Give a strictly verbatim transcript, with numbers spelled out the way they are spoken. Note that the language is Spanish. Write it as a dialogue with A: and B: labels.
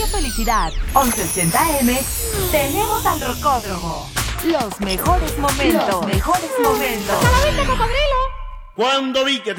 A: felicidad. once ochenta eme, tenemos al Rocódromo. Los mejores momentos. Los mejores momentos.
B: ¡A la venta, cocodrilo!
C: Cuando vi que te